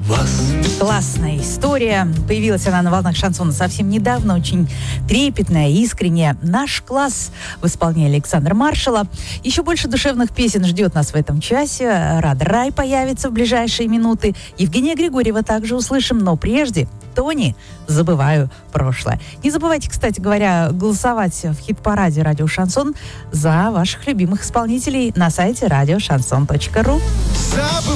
вас. Классная история. Появилась она на волнах шансона совсем недавно, очень трепетная, искренняя. «Наш класс» в исполнении Александра Маршала. Еще больше душевных песен ждет нас в этом часе. Рад Рай появится в ближайшие минуты. Евгения Григорьева также услышим, но прежде Тони «Забываю прошлое». Не забывайте, кстати говоря, голосовать в хит-параде «Радио Шансон» за ваших любимых исполнителей на сайте radioşanson.ru. Забываю